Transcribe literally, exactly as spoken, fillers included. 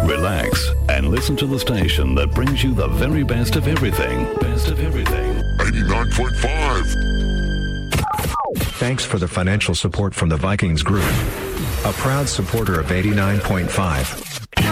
relax, and listen to the station that brings you the very best of everything. Best of everything. eighty-nine point five. Thanks for the financial support from the Vikings Group, a proud supporter of eighty-nine point five.